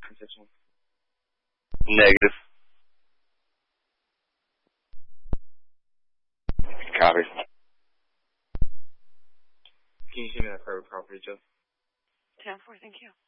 Negative. Copy. Can you give me that private property, Joe? 10-4, thank you.